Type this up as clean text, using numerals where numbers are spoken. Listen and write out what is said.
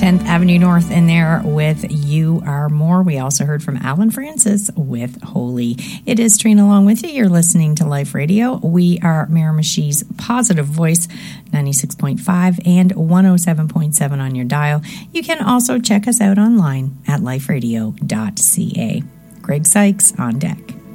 10th Avenue North in there with You Are More. We also heard from Alan Francis with Holy. It is Trina along with you. You're listening to Life Radio. We are Miramichi's positive voice, 96.5 and 107.7 on your dial. You can also check us out online at liferadio.ca. Greg Sykes on deck.